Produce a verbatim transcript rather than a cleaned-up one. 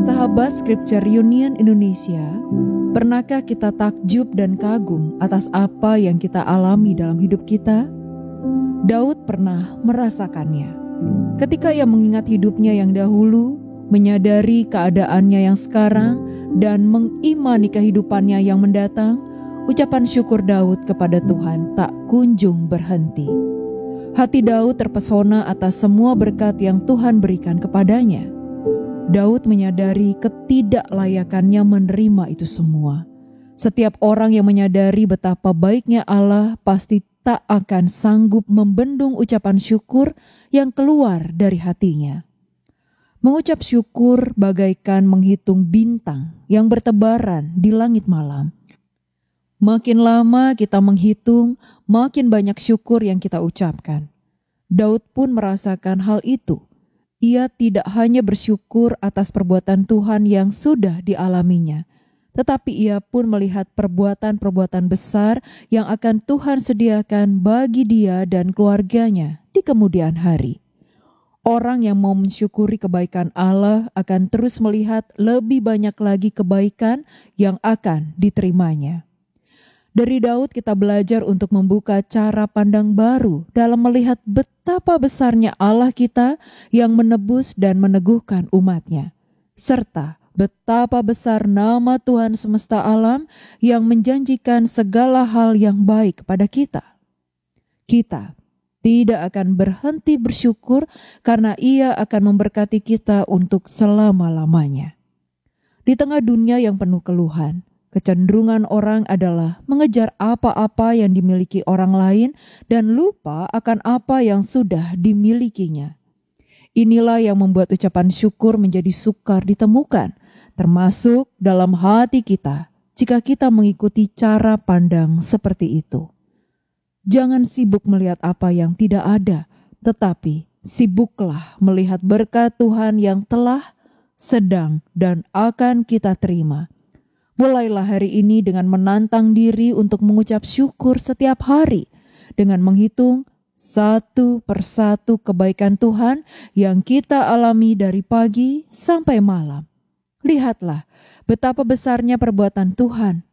Sahabat Scripture Union Indonesia, pernahkah kita takjub dan kagum atas apa yang kita alami dalam hidup kita? Daud pernah merasakannya. Ketika ia mengingat hidupnya yang dahulu, menyadari keadaannya yang sekarang, dan mengimani kehidupannya yang mendatang, ucapan syukur Daud kepada Tuhan tak kunjung berhenti. Hati Daud terpesona atas semua berkat yang Tuhan berikan kepadanya. Daud menyadari ketidaklayakannya menerima itu semua. Setiap orang yang menyadari betapa baiknya Allah pasti tak akan sanggup membendung ucapan syukur yang keluar dari hatinya. Mengucap syukur bagaikan menghitung bintang yang bertebaran di langit malam. Makin lama kita menghitung, makin banyak syukur yang kita ucapkan. Daud pun merasakan hal itu. Ia tidak hanya bersyukur atas perbuatan Tuhan yang sudah dialaminya, tetapi ia pun melihat perbuatan-perbuatan besar yang akan Tuhan sediakan bagi dia dan keluarganya di kemudian hari. Orang yang mau mensyukuri kebaikan Allah akan terus melihat lebih banyak lagi kebaikan yang akan diterimanya. Dari Daud kita belajar untuk membuka cara pandang baru dalam melihat betapa besarnya Allah kita yang menebus dan meneguhkan umatnya, serta betapa besar nama Tuhan semesta alam yang menjanjikan segala hal yang baik kepada kita. Kita tidak akan berhenti bersyukur karena Ia akan memberkati kita untuk selama-lamanya. Di tengah dunia yang penuh keluhan, kecenderungan orang adalah mengejar apa-apa yang dimiliki orang lain dan lupa akan apa yang sudah dimilikinya. Inilah yang membuat ucapan syukur menjadi sukar ditemukan, termasuk dalam hati kita jika kita mengikuti cara pandang seperti itu. Jangan sibuk melihat apa yang tidak ada, tetapi sibuklah melihat berkat Tuhan yang telah, sedang, dan akan kita terima. Mulailah hari ini dengan menantang diri untuk mengucap syukur setiap hari, dengan menghitung satu persatu kebaikan Tuhan yang kita alami dari pagi sampai malam. Lihatlah betapa besarnya perbuatan Tuhan